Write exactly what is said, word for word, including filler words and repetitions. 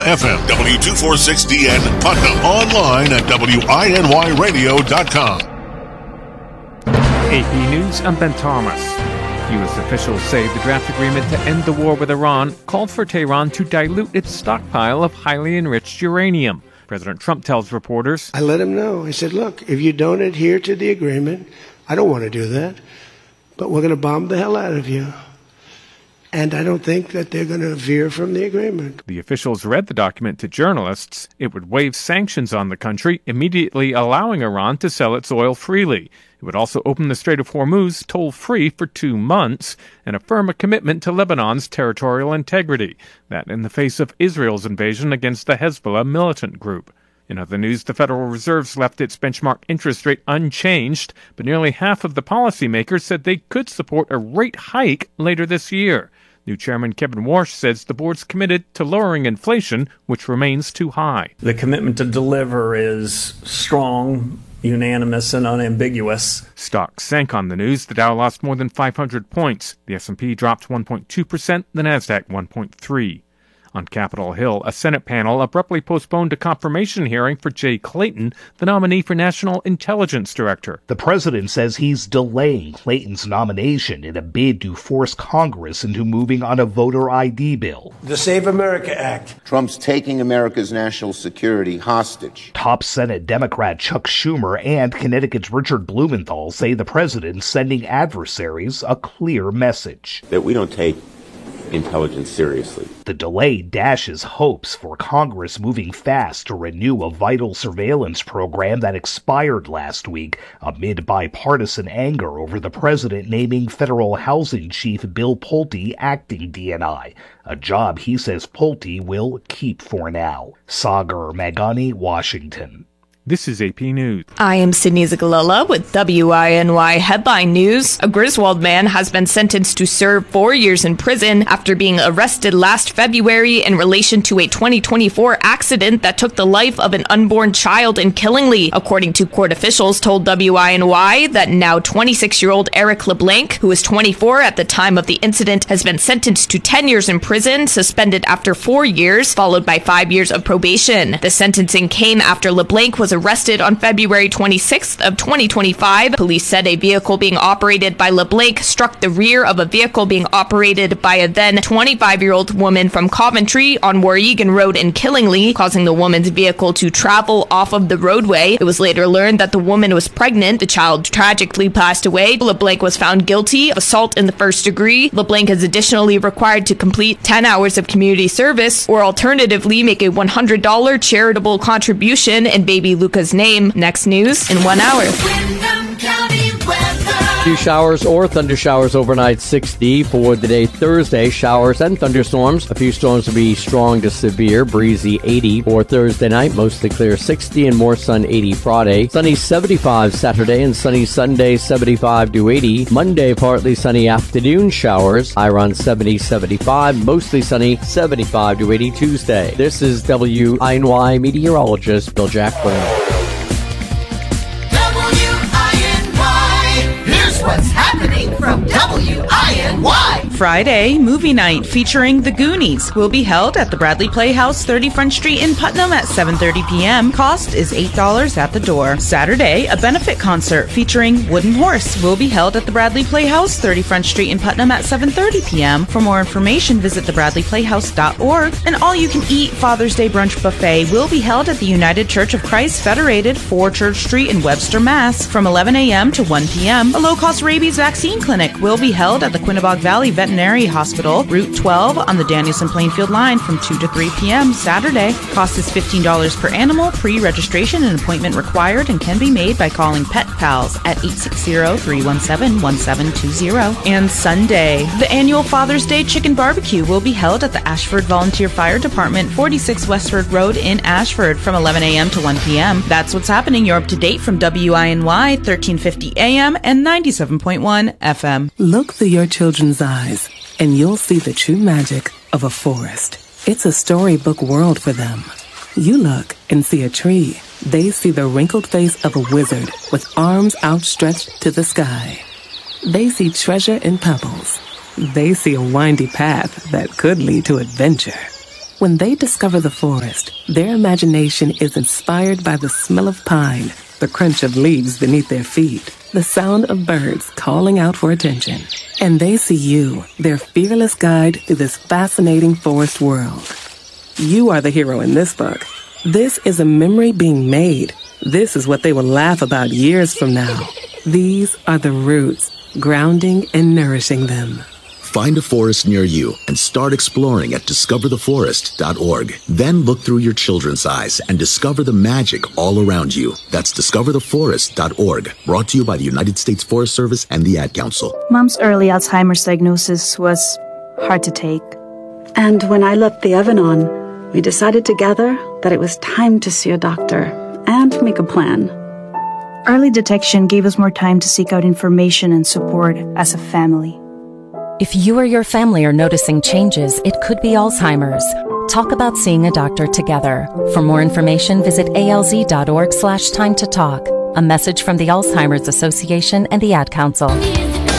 F M, W two forty-six D N, Putnam, online at W I N Y radio dot com. A P News, I'm Ben Thomas. U S officials say the draft agreement to end the war with Iran called for Tehran to dilute its stockpile of highly enriched uranium. President Trump tells reporters, I let him know. I said, look, if you don't adhere to the agreement, I don't want to do that, but we're going to bomb the hell out of you. And I don't think that they're going to veer from the agreement. The officials read the document to journalists. It would waive sanctions on the country, immediately allowing Iran to sell its oil freely. It would also open the Strait of Hormuz toll-free for two months and affirm a commitment to Lebanon's territorial integrity. That in the face of Israel's invasion against the Hezbollah militant group. In other news, the Federal Reserve's left its benchmark interest rate unchanged, but nearly half of the policymakers said they could support a rate hike later this year. New Chairman Kevin Warsh says the board's committed to lowering inflation, which remains too high. The commitment to deliver is strong, unanimous, and unambiguous. Stocks sank on the news. The Dow lost more than five hundred points. The S and P dropped one point two percent, the Nasdaq one point three percent. On Capitol Hill, a Senate panel abruptly postponed a confirmation hearing for Jay Clayton, the nominee for National Intelligence Director. The president says he's delaying Clayton's nomination in a bid to force Congress into moving on a voter I D bill. The Save America Act. Trump's taking America's national security hostage. Top Senate Democrat Chuck Schumer and Connecticut's Richard Blumenthal say the president's sending adversaries a clear message. That we don't take intelligence seriously. The delay dashes hopes for Congress moving fast to renew a vital surveillance program that expired last week amid bipartisan anger over the president naming federal housing chief Bill Pulte acting D N I, a job he says Pulte will keep for now. Sagar Magani, Washington. This is A P News. I am Sydney Zagalala with W I N Y Headline News. A Griswold man has been sentenced to serve four years in prison after being arrested last February in relation to a twenty twenty-four accident that took the life of an unborn child in Killingly. According to court officials told W I N Y that now twenty-six-year-old Eric LeBlanc, who was twenty-four at the time of the incident, has been sentenced to ten years in prison, suspended after four years, followed by five years of probation. The sentencing came after LeBlanc was arrested on February twenty-sixth of twenty twenty-five. Police said a vehicle being operated by LeBlanc struck the rear of a vehicle being operated by a then twenty-five-year-old woman from Coventry on Warregan Road in Killingly, causing the woman's vehicle to travel off of the roadway. It was later learned that the woman was pregnant. The child tragically passed away. LeBlanc was found guilty of assault in the first degree. LeBlanc is additionally required to complete ten hours of community service or alternatively make a one hundred dollars charitable contribution in baby Luca's name. Next news in one hour. Few showers or thunder showers overnight, sixty for the day Thursday. Showers and thunderstorms. A few storms will be strong to severe, breezy eighty for Thursday night. Mostly clear sixty and more sun eighty Friday. Sunny seventy-five Saturday and sunny Sunday seventy-five to eighty. Monday partly sunny afternoon showers. High around seventy, seventy-five. Mostly sunny seventy-five to eighty Tuesday. This is W I N Y meteorologist Bill Jacklin. What's happening from W I N Y? Friday, movie night featuring The Goonies will be held at the Bradley Playhouse, thirty Front Street in Putnam at seven thirty p.m. Cost is eight dollars at the door. Saturday, a benefit concert featuring Wooden Horse will be held at the Bradley Playhouse, thirty Front Street in Putnam at seven thirty p.m. For more information, visit the bradley playhouse dot org. An all-you-can-eat Father's Day brunch buffet will be held at the United Church of Christ Federated, four Church Street in Webster, Mass. from eleven a.m. to one p.m. A low-cost rabies vaccine clinic will be held at the Quinebaug Valley Veterinary Hospital, Route twelve on the Danielson-Plainfield line from two to three p.m. Saturday. Cost is fifteen dollars per animal. Pre-registration and appointment required and can be made by calling Pet Pals at eight six zero, three one seven, one seven two zero. And Sunday, the annual Father's Day Chicken Barbecue will be held at the Ashford Volunteer Fire Department, forty-six Westford Road in Ashford from eleven a.m. to one p.m. That's what's happening. You're up to date from W I N Y, thirteen fifty A M and ninety-seven point one F M. Look through your children's eyes, and you'll see the true magic of a forest. It's a storybook world for them. You look and see a tree. They see the wrinkled face of a wizard with arms outstretched to the sky. They see treasure in pebbles. They see a windy path that could lead to adventure. When they discover the forest, their imagination is inspired by the smell of pine, the crunch of leaves beneath their feet, the sound of birds calling out for attention. And they see you, their fearless guide through this fascinating forest world. You are the hero in this book. This is a memory being made. This is what they will laugh about years from now. These are the roots, grounding and nourishing them. Find a forest near you and start exploring at discover the forest dot org. Then look through your children's eyes and discover the magic all around you. That's discover the forest dot org. Brought to you by the United States Forest Service and the Ad Council. Mom's early Alzheimer's diagnosis was hard to take. And when I left the Evanon, we decided together that it was time to see a doctor and make a plan. Early detection gave us more time to seek out information and support as a family. If you or your family are noticing changes, it could be Alzheimer's. Talk about seeing a doctor together. For more information, visit A L Z dot org slash time to talk. A message from the Alzheimer's Association and the Ad Council.